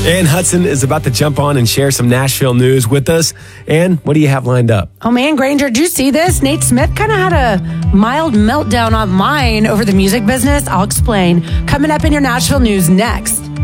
Ann Hudson is about to jump on and share some Nashville news with us. Ann, what do you have lined up? Oh man, Granger, did you see this? Nate Smith kind of had a mild meltdown online over the music business. I'll explain. Coming up in your Nashville news next.